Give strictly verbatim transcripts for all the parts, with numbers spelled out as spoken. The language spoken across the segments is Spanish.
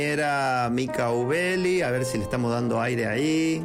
Era Mica Ubeli, a ver si le estamos dando aire ahí.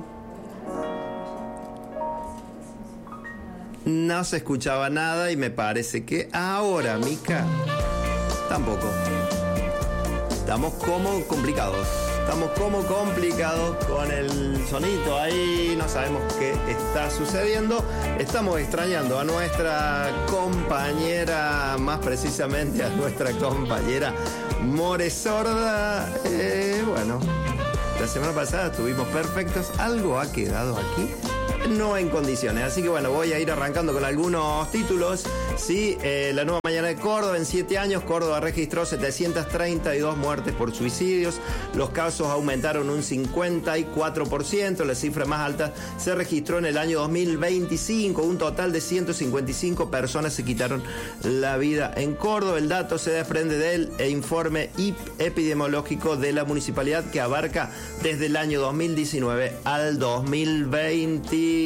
No se escuchaba nada y me parece que ahora, Mica, tampoco. Estamos como complicados. Estamos como complicados con el sonito ahí, no sabemos qué está sucediendo. Estamos extrañando a nuestra compañera, más precisamente a nuestra compañera More Sorda. Eh, bueno, la semana pasada estuvimos perfectos, algo ha quedado aquí no en condiciones, así que bueno, voy a ir arrancando con algunos títulos. Sí, eh, la nueva mañana de Córdoba, en siete años Córdoba registró setecientas treinta y dos muertes por suicidios, los casos aumentaron un cincuenta y cuatro por ciento, la cifra más alta se registró en el año dos mil veinticinco, un total de ciento cincuenta y cinco personas se quitaron la vida en Córdoba. El dato se desprende del informe epidemiológico de la municipalidad que abarca desde el año dos mil diecinueve al dos mil veinticinco.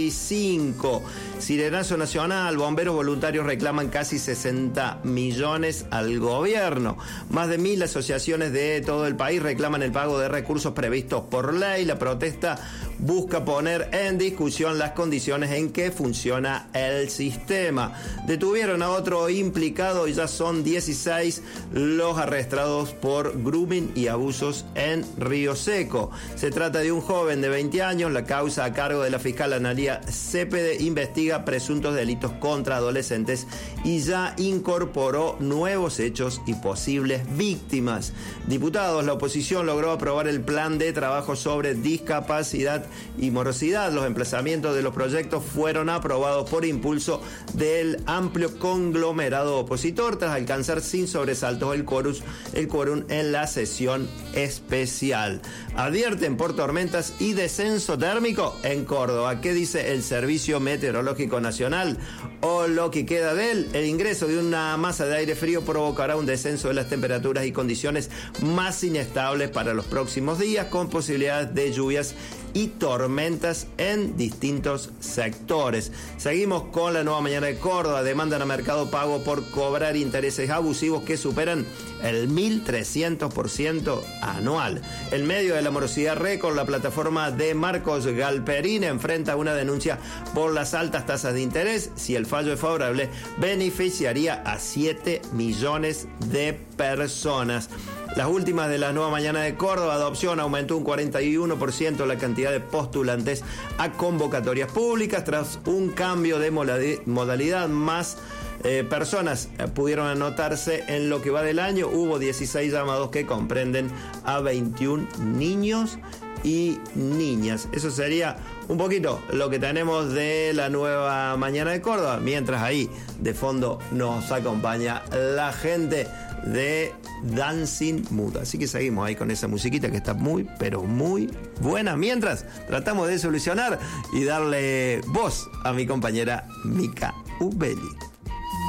Sirenazo nacional, bomberos voluntarios reclaman casi sesenta millones al gobierno. Más de mil asociaciones de todo el país reclaman el pago de recursos previstos por ley. La protesta busca poner en discusión las condiciones en que funciona el sistema. Detuvieron a otro implicado y ya son dieciséis los arrestados por grooming y abusos en Río Seco. Se trata de un joven de veinte años. La causa a cargo de la fiscal Analía Cepede investiga presuntos delitos contra adolescentes y ya incorporó nuevos hechos y posibles víctimas. Diputados, la oposición logró aprobar el plan de trabajo sobre discapacidad y morosidad. Los emplazamientos de los proyectos fueron aprobados por impulso del amplio conglomerado opositor tras alcanzar sin sobresaltos el quórum, el quórum en la sesión especial. Advierten por tormentas y descenso térmico en Córdoba. ¿Qué dice el Servicio Meteorológico Nacional? O lo que queda de él, el ingreso de una masa de aire frío provocará un descenso de las temperaturas y condiciones más inestables para los próximos días, con posibilidades de lluvias y tormentas en distintos sectores. Seguimos con la nueva mañana de Córdoba. Demandan a Mercado Pago por cobrar intereses abusivos que superan el mil trescientos por ciento anual. En medio de la morosidad récord, la plataforma de Marcos Galperín enfrenta una denuncia por las altas tasas de interés. Si el fallo es favorable, beneficiaría a siete millones de personas. Las últimas de la nueva mañana de Córdoba, adopción aumentó un cuarenta y uno por ciento la cantidad de postulantes a convocatorias públicas tras un cambio de modalidad. Más eh, personas pudieron anotarse en lo que va del año. Hubo dieciséis llamados que comprenden a veintiún niños y niñas. Eso sería un poquito lo que tenemos de la nueva mañana de Córdoba, mientras ahí de fondo nos acompaña la gente de Dancing Mood. Así que seguimos ahí con esa musiquita que está muy, pero muy buena. Mientras tratamos de solucionar y darle voz a mi compañera Mica Ubeli.